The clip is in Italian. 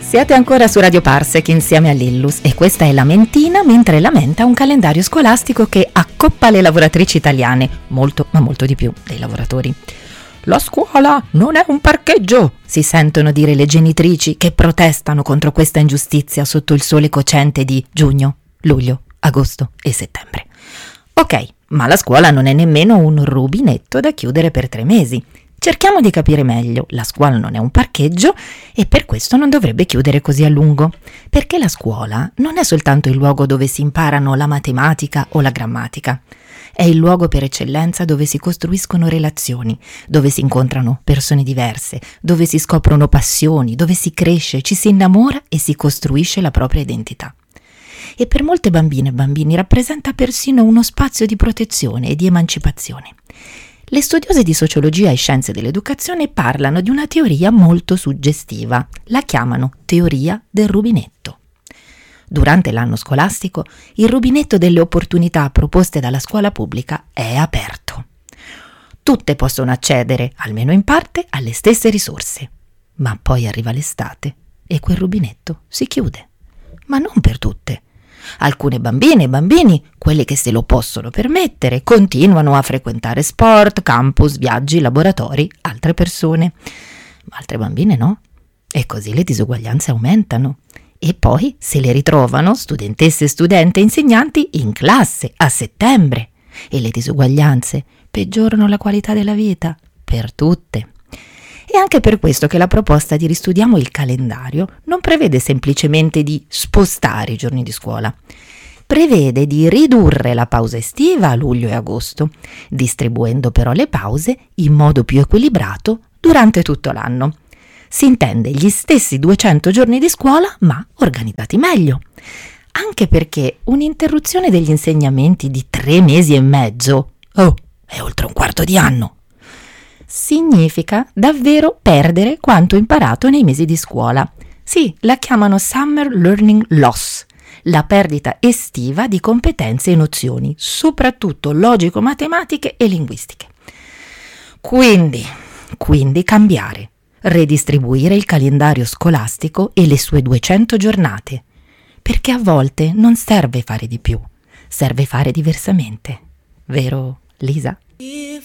Siete ancora su Radio Parsec insieme a Lillus e questa è Lamentina mentre lamenta un calendario scolastico che accoppa le lavoratrici italiane, molto ma molto di più dei lavoratori. La scuola non è un parcheggio, si sentono dire le genitrici che protestano contro questa ingiustizia sotto il sole cocente di giugno, luglio, agosto e settembre. Ok, ma la scuola non è nemmeno un rubinetto da chiudere per 3 mesi. Cerchiamo di capire meglio, la scuola non è un parcheggio e per questo non dovrebbe chiudere così a lungo, perché la scuola non è soltanto il luogo dove si imparano la matematica o la grammatica, è il luogo per eccellenza dove si costruiscono relazioni, dove si incontrano persone diverse, dove si scoprono passioni, dove si cresce, ci si innamora e si costruisce la propria identità. E per molte bambine e bambini rappresenta persino uno spazio di protezione e di emancipazione. Le studiose di sociologia e scienze dell'educazione parlano di una teoria molto suggestiva. La chiamano teoria del rubinetto. Durante l'anno scolastico, il rubinetto delle opportunità proposte dalla scuola pubblica è aperto. Tutte possono accedere, almeno in parte, alle stesse risorse. Ma poi arriva l'estate e quel rubinetto si chiude. Ma non per tutte. Alcune bambine e bambini, quelli che se lo possono permettere, continuano a frequentare sport, campus, viaggi, laboratori, altre persone. Ma altre bambine no. E così le disuguaglianze aumentano. E poi se le ritrovano, studentesse, studenti e insegnanti, in classe a settembre. E le disuguaglianze peggiorano la qualità della vita per tutte. È anche per questo che la proposta di ristudiamo il calendario non prevede semplicemente di spostare i giorni di scuola. Prevede di ridurre la pausa estiva a luglio e agosto, distribuendo però le pause in modo più equilibrato durante tutto l'anno. Si intende gli stessi 200 giorni di scuola, ma organizzati meglio. Anche perché un'interruzione degli insegnamenti di 3 mesi e mezzo, è oltre un quarto di anno, significa davvero perdere quanto imparato nei mesi di scuola. Sì, la chiamano Summer Learning Loss, la perdita estiva di competenze e nozioni, soprattutto logico-matematiche e linguistiche. Quindi cambiare, redistribuire il calendario scolastico e le sue 200 giornate, perché a volte non serve fare di più, serve fare diversamente. Vero, Lisa?